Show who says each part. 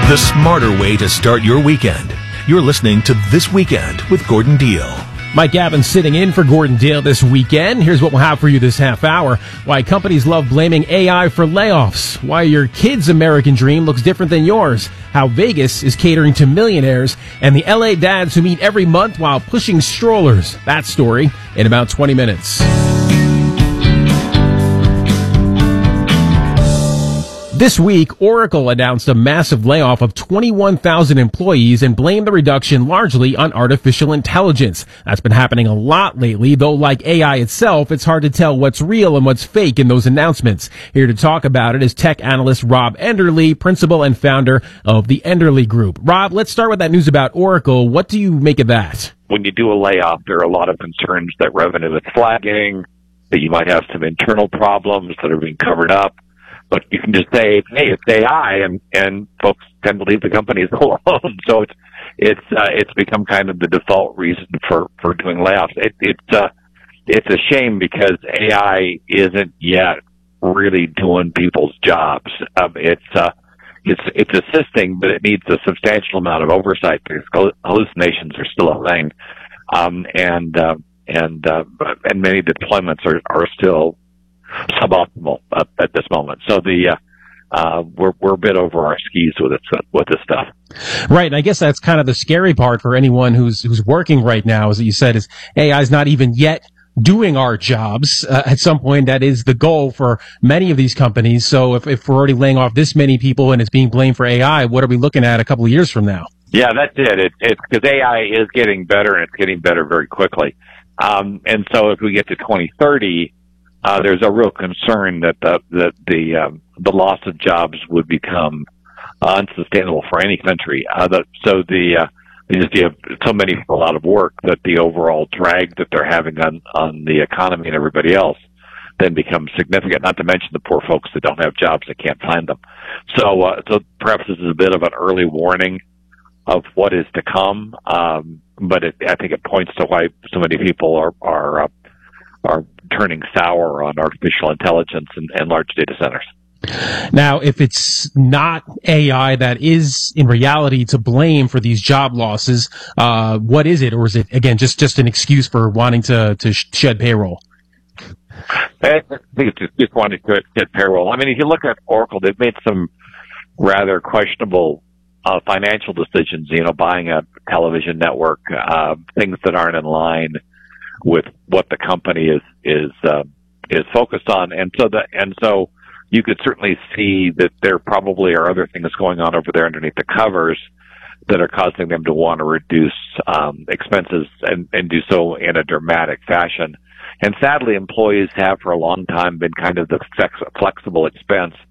Speaker 1: The smarter way to start your weekend. You're listening to This Weekend with Gordon Deal.
Speaker 2: Mike Gavin sitting in for Gordon Deal this weekend. Here's what we'll have for you this half hour. Why companies love blaming AI for layoffs. Why your kid's American dream looks different than yours. How Vegas is catering to millionaires. And the LA dads who meet every month while pushing strollers. That story in about 20 minutes. This week, Oracle announced a massive layoff of 21,000 employees and blamed the reduction largely on artificial intelligence. That's been happening a lot lately, though like AI itself, it's hard to tell what's real and what's fake in those announcements. Here to talk about it is tech analyst Rob Enderle, principal and founder of the Enderle Group. Rob, let's start with that news about Oracle. What do you make of that?
Speaker 3: When you do a layoff, there are a lot of concerns that revenue is flagging, that you might have some internal problems that are being covered up. But you can just say, hey, it's AI, and folks tend to leave the companies alone. So it's become kind of the default reason for doing layoffs. It's a shame because AI isn't yet really doing people's jobs. It's assisting, but it needs a substantial amount of oversight because hallucinations are still a thing, and many deployments are still suboptimal at this moment. So we're a bit over our skis with this stuff.
Speaker 2: Right, and I guess that's kind of the scary part for anyone who's working right now, is that you said is AI is not even yet doing our jobs. At some point, that is the goal for many of these companies. So if we're already laying off this many people and it's being blamed for AI, what are we looking at a couple of years from now?
Speaker 3: Yeah, that's it. It's because AI is getting better, and it's getting better very quickly. And so if we get to 2030. There's a real concern that the loss of jobs would become unsustainable for any country. You have so many people out of work that the overall drag that they're having on the economy and everybody else then becomes significant. Not to mention the poor folks that don't have jobs and can't find them. So perhaps this is a bit of an early warning of what is to come. But I think it points to why so many people are turning sour on artificial intelligence and large data centers.
Speaker 2: Now, if it's not AI that is in reality to blame for these job losses, what is it? Or is it, again, just an excuse for wanting to shed payroll?
Speaker 3: I think it's just wanting to shed payroll. I mean, if you look at Oracle, they've made some rather questionable financial decisions, buying a television network, things that aren't in line with what the company is focused on, and so you could certainly see that there probably are other things going on over there underneath the covers that are causing them to want to reduce expenses and do so in a dramatic fashion. And sadly, employees have for a long time been kind of the flexible expense